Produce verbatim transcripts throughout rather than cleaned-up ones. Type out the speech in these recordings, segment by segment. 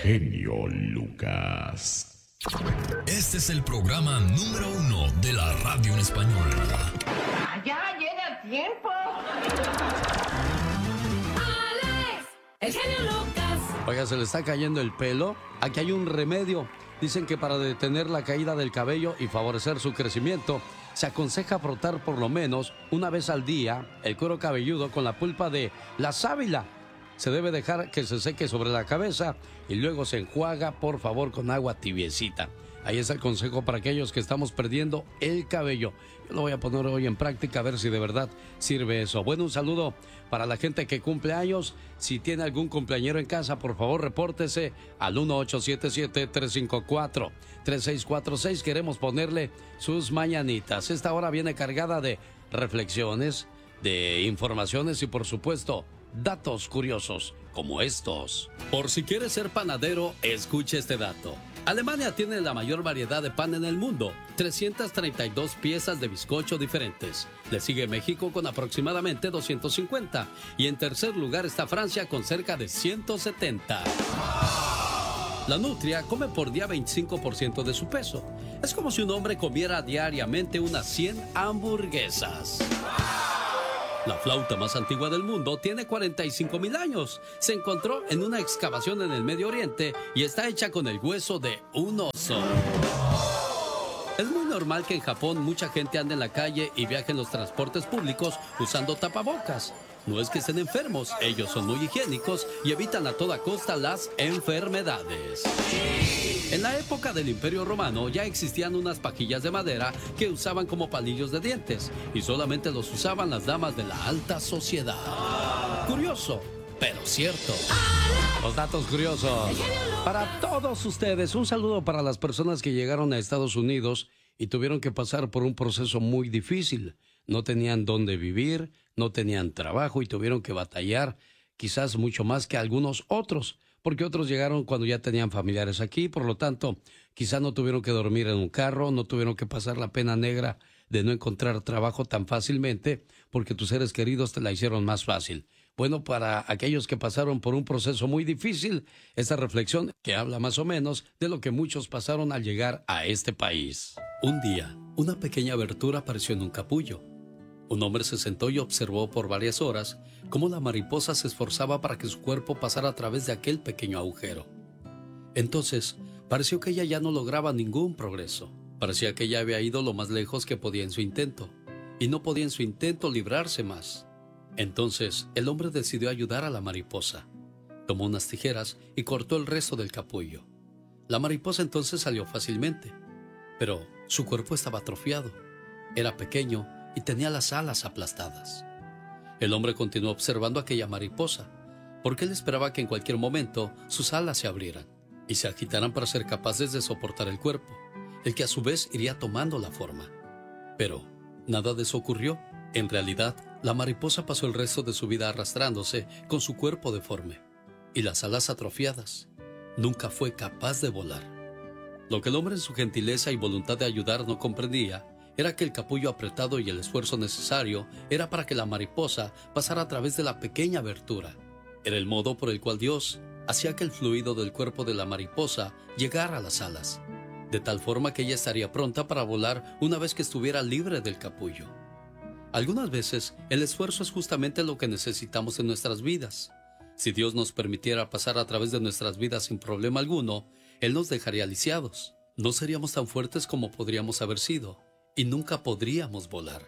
genio Lucas. Este es el programa número uno de la radio en español. ¡Ya llega el tiempo! ¡Alex! ¡El genio Lucas! Oiga, ¿se le está cayendo el pelo? Aquí hay un remedio. Dicen que para detener la caída del cabello y favorecer su crecimiento, se aconseja frotar por lo menos una vez al día el cuero cabelludo con la pulpa de la sábila. Se debe dejar que se seque sobre la cabeza y luego se enjuaga, por favor, con agua tibiecita. Ahí es el consejo para aquellos que estamos perdiendo el cabello. Yo lo voy a poner hoy en práctica a ver si de verdad sirve eso. Bueno, un saludo para la gente que cumple años. Si tiene algún cumpleañero en casa, por favor, repórtese al uno ocho siete siete, tres cinco cuatro, tres seis cuatro seis. Queremos ponerle sus mañanitas. Esta hora viene cargada de reflexiones, de informaciones y, por supuesto, datos curiosos como estos. Por si quieres ser panadero, escuche este dato. Alemania tiene la mayor variedad de pan en el mundo, trescientas treinta y dos piezas de bizcocho diferentes. Le sigue México con aproximadamente doscientos cincuenta. Y en tercer lugar está Francia con cerca de ciento setenta. La nutria come por día veinticinco por ciento de su peso. Es como si un hombre comiera diariamente unas cien hamburguesas. La flauta más antigua del mundo tiene cuarenta y cinco mil años. Se encontró en una excavación en el Medio Oriente y está hecha con el hueso de un oso. Es muy normal que en Japón mucha gente ande en la calle y viaje en los transportes públicos usando tapabocas. No es que estén enfermos, ellos son muy higiénicos y evitan a toda costa las enfermedades. En la época del Imperio Romano ya existían unas pajillas de madera que usaban como palillos de dientes y solamente los usaban las damas de la alta sociedad. Curioso, pero cierto. Los datos curiosos. Para todos ustedes, un saludo para las personas que llegaron a Estados Unidos y tuvieron que pasar por un proceso muy difícil. No tenían dónde vivir, no tenían trabajo y tuvieron que batallar quizás mucho más que algunos otros, porque otros llegaron cuando ya tenían familiares aquí, por lo tanto, quizás no tuvieron que dormir en un carro, no tuvieron que pasar la pena negra de no encontrar trabajo tan fácilmente, porque tus seres queridos te la hicieron más fácil. Bueno, para aquellos que pasaron por un proceso muy difícil, esta reflexión que habla más o menos de lo que muchos pasaron al llegar a este país. Un día, una pequeña abertura apareció en un capullo. Un hombre se sentó y observó por varias horas cómo la mariposa se esforzaba para que su cuerpo pasara a través de aquel pequeño agujero. Entonces, pareció que ella ya no lograba ningún progreso. Parecía que ella había ido lo más lejos que podía en su intento, y no podía en su intento librarse más. Entonces, el hombre decidió ayudar a la mariposa. Tomó unas tijeras y cortó el resto del capullo. La mariposa entonces salió fácilmente, pero su cuerpo estaba atrofiado. Era pequeño y tenía las alas aplastadas. El hombre continuó observando a aquella mariposa, porque él esperaba que en cualquier momento sus alas se abrieran y se agitaran para ser capaces de soportar el cuerpo, el que a su vez iría tomando la forma. Pero nada de eso ocurrió. En realidad, la mariposa pasó el resto de su vida arrastrándose con su cuerpo deforme y las alas atrofiadas. Nunca fue capaz de volar. Lo que el hombre en su gentileza y voluntad de ayudar no comprendía era que el capullo apretado y el esfuerzo necesario era para que la mariposa pasara a través de la pequeña abertura. Era el modo por el cual Dios hacía que el fluido del cuerpo de la mariposa llegara a las alas, de tal forma que ella estaría pronta para volar una vez que estuviera libre del capullo. Algunas veces, el esfuerzo es justamente lo que necesitamos en nuestras vidas. Si Dios nos permitiera pasar a través de nuestras vidas sin problema alguno, Él nos dejaría lisiados. No seríamos tan fuertes como podríamos haber sido, y nunca podríamos volar.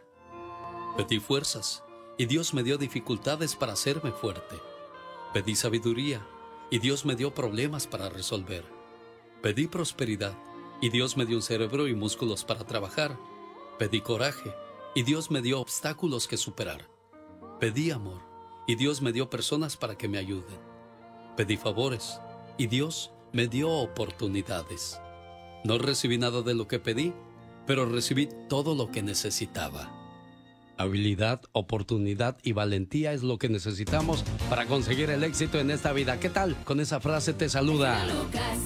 Pedí fuerzas, y Dios me dio dificultades para hacerme fuerte. Pedí sabiduría, y Dios me dio problemas para resolver. Pedí prosperidad, y Dios me dio un cerebro y músculos para trabajar. Pedí coraje, y Dios me dio obstáculos que superar. Pedí amor, y Dios me dio personas para que me ayuden. Pedí favores, y Dios me dio oportunidades. No recibí nada de lo que pedí, pero recibí todo lo que necesitaba. Habilidad, oportunidad y valentía es lo que necesitamos para conseguir el éxito en esta vida. ¿Qué tal? Con esa frase te saluda